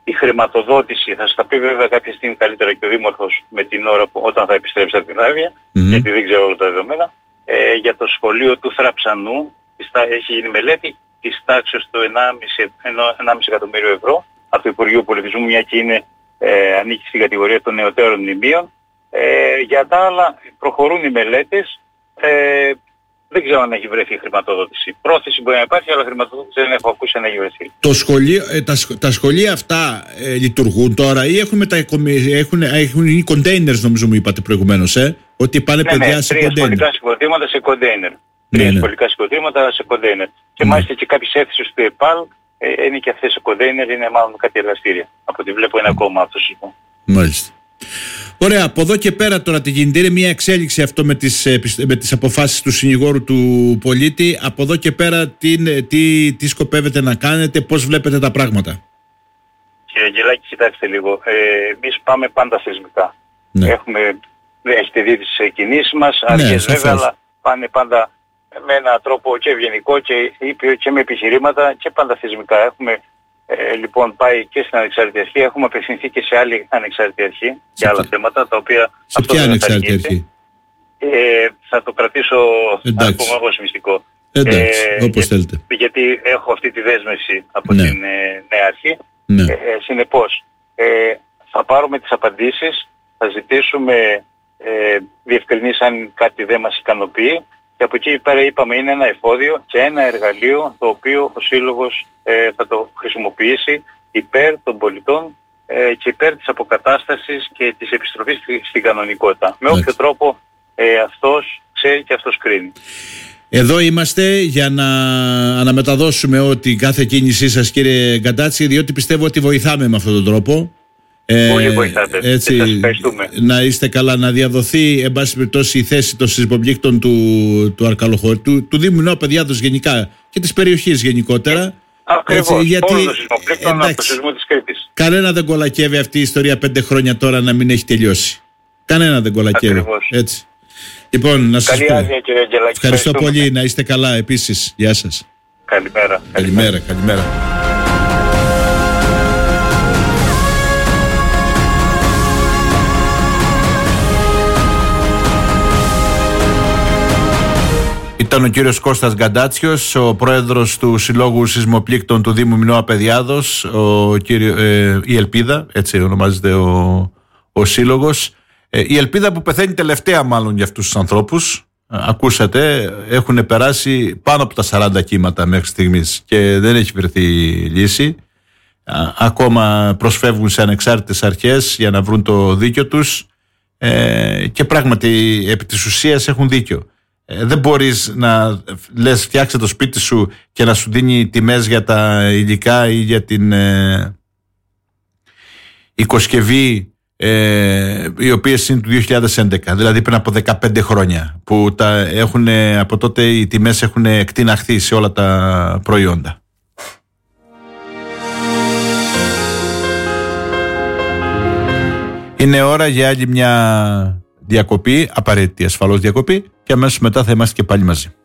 Η χρηματοδότηση θα σας τα πει βέβαια κάποια στιγμή καλύτερα και ο Δήμαρχος με την ώρα όταν θα επιστρέψει από την Άρβια, γιατί δεν ξέρω όλα τα δεδομένα. Για το σχολείο του Θραψανού έχει γίνει μελέτη της τάξης του 1,5 εκατομμύριο ευρώ από το Υπουργείο Πολιτισμού, μια και ανήκει στην κατηγορία των νεωτέρων μνημείων. Για τα άλλα προχωρούν οι μελέτες. Δεν ξέρω αν έχει βρεθεί χρηματοδότηση. Πρόθεση μπορεί να υπάρχει, αλλά χρηματοδότηση δεν έχω ακούσει να έχει βρεθεί. Τα σχολεία αυτά λειτουργούν τώρα ή έχουν οι containers, νομίζω μου είπατε προηγουμένως, ότι πάνε παιδιά σε container. Σχολικά συγκροτήματα σε container. Τρία σχολικά συγκροτήματα σε container. Και μάλιστα και κάποιες αίθουσες του ΕΠΑΛ είναι και αυτές σε container, είναι μάλλον κάτι εργαστήρια. Από ό,τι βλέπω είναι ακόμα αυτό. Μάλιστα. Ωραία, από εδώ και πέρα τώρα τι γίνεται? Είναι μια εξέλιξη αυτό με τις αποφάσεις του συνηγόρου του πολίτη. Από εδώ και πέρα τι σκοπεύετε να κάνετε, πώς βλέπετε τα πράγματα? Κύριε Αγγελάκη, κοιτάξτε λίγο. Εμείς πάμε πάντα θεσμικά. Έχετε δει τις κινήσεις μας, αργές βέβαια, αλλά πάνε πάντα με έναν τρόπο και ευγενικό και με επιχειρήματα και πάντα θεσμικά. Έχουμε λοιπόν πάει και στην ανεξάρτητη αρχή, έχουμε απευθυνθεί και σε άλλη ανεξάρτητη αρχή για άλλα θέματα τα οποία... Σε ποια ανεξάρτητη αρχή? Θα το κρατήσω ακόμα ως μυστικό. Εντάξει, όπως θέλετε. Γιατί έχω αυτή τη δέσμευση από την νέα αρχή. Συνεπώς, θα πάρουμε τις απαντήσεις, θα ζητήσουμε διευκρινήσεις αν κάτι δεν μας ικανοποιεί. Και από εκεί πέρα είπαμε είναι ένα εφόδιο και ένα εργαλείο το οποίο ο Σύλλογος θα το χρησιμοποιήσει υπέρ των πολιτών και υπέρ της αποκατάστασης και της επιστροφής στην κανονικότητα. Με όποιο τρόπο αυτός ξέρει και αυτός κρίνει. Εδώ είμαστε για να αναμεταδώσουμε ότι κάθε κίνησή σας, κύριε Γκαντάτση, διότι πιστεύω ότι βοηθάμε με αυτόν τον τρόπο. Πολύ βοηθάτε. Έτσι, να είστε καλά, να διαδοθεί εν πάση περιπτώσει η θέση των σεισμοπλήκτων του Αρκαλοχώρου, του Δήμου Νέου Παιδιάδος γενικά και της περιοχής γενικότερα. Ακριβώς, γιατί όλων των σεισμοπλήκτων από το σεισμό της Κρήτης. Κανένα δεν κολακεύει αυτή η ιστορία 5 χρόνια τώρα να μην έχει τελειώσει. Κανένα δεν κολακεύει. Έτσι. Λοιπόν, να σας πω. Ευχαριστώ πολύ, να είστε καλά επίσης. Γεια σας. Καλημέρα. Καλημέρα. Ήταν ο κύριος Κώστας Γκαντάτσιος, ο πρόεδρος του Συλλόγου Σεισμοπλήκτων του Δήμου Μινώα Παιδιάδος, η Ελπίδα, έτσι ονομάζεται ο σύλλογος. Η Ελπίδα που πεθαίνει τελευταία μάλλον για αυτούς τους ανθρώπους. Ακούσατε, έχουν περάσει πάνω από τα 40 κύματα μέχρι στιγμής και δεν έχει βρεθεί λύση. Ακόμα προσφεύγουν σε ανεξάρτητες αρχές για να βρουν το δίκιο τους και πράγματι επί της ουσίας έχουν δίκιο. Δεν μπορείς να λες φτιάξε το σπίτι σου και να σου δίνει τιμές για τα υλικά ή για την οικοσκευή οι οποίες είναι του 2011, δηλαδή πριν από 15 χρόνια που από τότε οι τιμές έχουν εκτιναχθεί σε όλα τα προϊόντα. Είναι ώρα για άλλη μια διακοπή, απαραίτητη ασφαλώς διακοπή, και αμέσως μετά θα είμαστε και πάλι μαζί.